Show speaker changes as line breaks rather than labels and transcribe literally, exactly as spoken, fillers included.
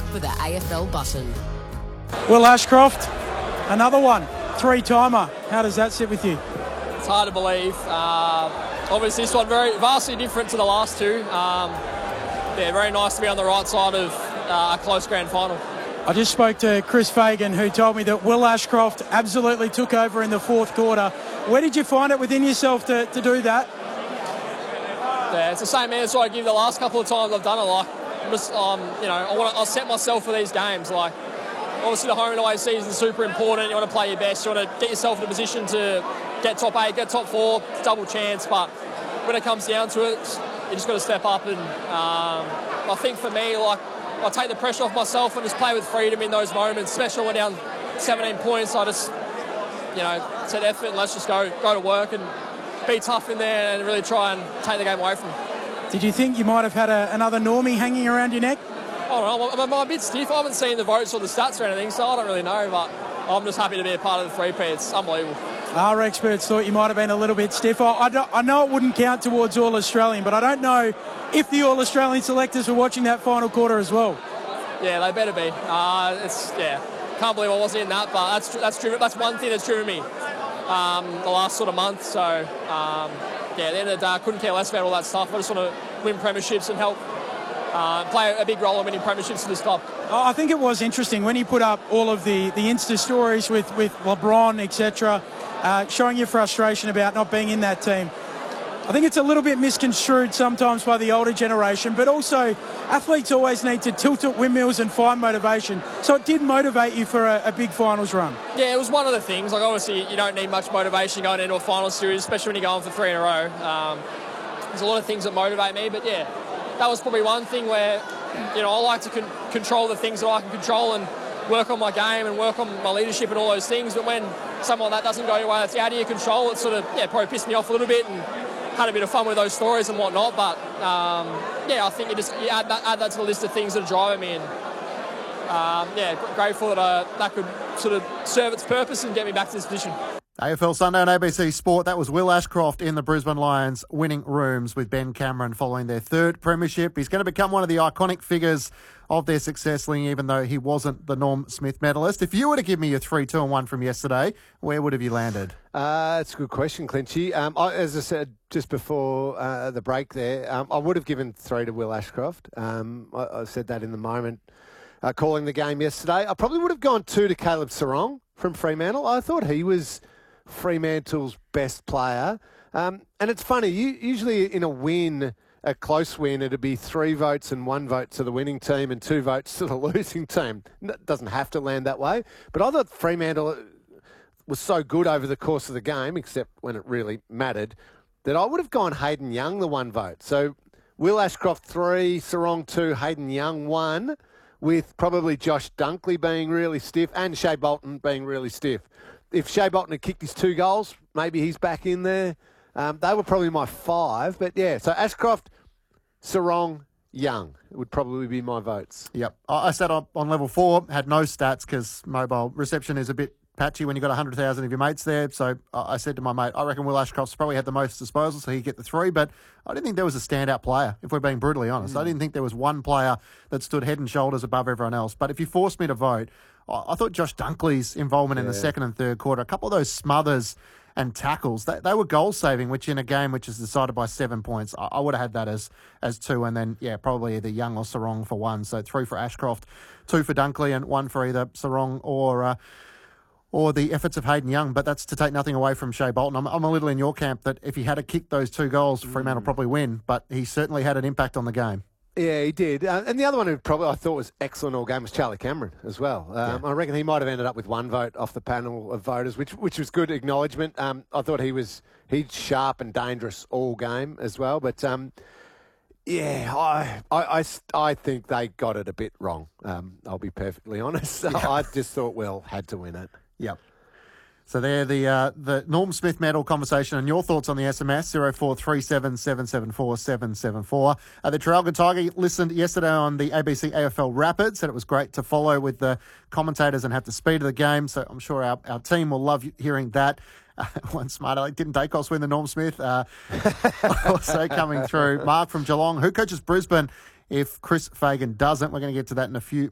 for the A F L button.
Will Ashcroft, another one, three-timer. How does that sit with you?
It's hard to believe. Uh, obviously, this one very vastly different to the last two. Um, yeah, very nice to be on the right side of uh, a close grand final.
I just spoke to Chris Fagan, who told me that Will Ashcroft absolutely took over in the fourth quarter. Where did you find it within yourself to, to do that?
Yeah, it's the same answer I give the last couple of times I've done it. Like, I'm just, um, you know, I want to. I set myself for these games. Like, obviously the home and away season is super important. You want to play your best. You want to get yourself in a position to get top eight, get top four, double chance. But when it comes down to it, you just got to step up. And um, I think for me, like, I take the pressure off myself and just play with freedom in those moments, especially when we're down seventeen points. I just, you know, set effort and let's just go go to work and be tough in there and really try and take the game away from them.
Did you think you might have had a, another Normie hanging around your neck?
I don't know, I'm, I'm a bit stiff. I haven't seen the votes or the stats or anything, so I don't really know, but I'm just happy to be a part of the three-P. It's unbelievable.
Our experts thought you might have been a little bit stiff. I, I, I know it wouldn't count towards All-Australian, but I don't know if the All-Australian selectors were watching that final quarter as well.
Yeah, they better be. Uh, it's yeah, can't believe I wasn't in that, but that's that's driven, that's one thing that's driven me um, the last sort of month. So um, yeah, at the end of the day, I couldn't care less about all that stuff. I just want to win premierships and help uh, play a big role in winning premierships for this club.
I think it was interesting when you put up all of the the Insta stories with with LeBron, et cetera, uh, showing your frustration about not being in that team. I think it's a little bit misconstrued sometimes by the older generation, but also athletes always need to tilt at windmills and find motivation. So it did motivate you for a, a big finals run.
Yeah, it was one of the things. Like, obviously, you don't need much motivation going into a final series, especially when you're going for three in a row. Um, there's a lot of things that motivate me, but yeah, that was probably one thing where, you know, I like to con- control the things that I can control and work on my game and work on my leadership and all those things. But when something like that doesn't go your way, that's out of your control, it sort of, yeah, probably pissed me off a little bit and had a bit of fun with those stories and whatnot, but um, yeah, I think you just you add, that, add that to the list of things that are driving me, and um, yeah, grateful that uh, that could sort of serve its purpose and get me back to this position.
A F L Sunday on A B C Sport. That was Will Ashcroft in the Brisbane Lions winning rooms with Ben Cameron following their third premiership. He's going to become one of the iconic figures of their success, Ling, even though he wasn't the Norm Smith medalist. If you were to give me your three, two and one from yesterday, where would have you landed?
Uh, it's a good question, Clinchy. Um, I, as I said just before uh, the break there, um, I would have given three to Will Ashcroft. Um, I, I said that in the moment, uh, calling the game yesterday. I probably would have gone two to Caleb Serong from Fremantle. I thought he was Fremantle's best player. Um, and it's funny, you, usually in a win, a close win, it'd be three votes and one vote to the winning team and two votes to the losing team. It doesn't have to land that way. But I thought Fremantle was so good over the course of the game, except when it really mattered, that I would have gone Hayden Young the one vote. So Will Ashcroft three, Serong two, Hayden Young one, with probably Josh Dunkley being really stiff and Shea Bolton being really stiff. If Shea Bolton had kicked his two goals, maybe he's back in there. Um, they were probably my five. But, yeah, so Ashcroft, Serong, Young would probably be my votes.
Yep. I I sat on, on level four, had no stats because mobile reception is a bit patchy when you've got one hundred thousand of your mates there. So I said to my mate, I reckon Will Ashcroft's probably had the most disposals, so he'd get the three. But I didn't think there was a standout player, if we're being brutally honest. Mm. I didn't think there was one player that stood head and shoulders above everyone else. But if you forced me to vote, I thought Josh Dunkley's involvement yeah. in the second and third quarter, a couple of those smothers and tackles, they, they were goal-saving, which in a game which is decided by seven points, I, I would have had that as as two, and then, yeah, probably either Young or Serong for one. So three for Ashcroft, two for Dunkley, and one for either Serong or uh, or the efforts of Hayden Young. But that's to take nothing away from Shea Bolton. I'm, I'm a little in your camp that if he had to kick those two goals, Fremantle mm. probably win, but he certainly had an impact on the game.
Yeah, he did. Uh, and the other one who probably I thought was excellent all game was Charlie Cameron as well. Um, yeah. I reckon he might have ended up with one vote off the panel of voters, which which was good acknowledgement. Um, I thought he was he's sharp and dangerous all game as well. But, um, yeah, I, I, I, I think they got it a bit wrong. Um, I'll be perfectly honest. Yeah. I just thought Will had to win it.
Yep. So there, the uh, the Norm Smith medal conversation and your thoughts on the S M S, zero four three seven, seven seven four, seven seven four. Uh, the Traralgon Tiger listened yesterday on the A B C A F L Rapid, said it was great to follow with the commentators and have the speed of the game, so I'm sure our, our team will love hearing that. Uh, one smart aleck, didn't Dacos win the Norm Smith? Uh, also coming through, Mark from Geelong, who coaches Brisbane if Chris Fagan doesn't? We're going to get to that in a few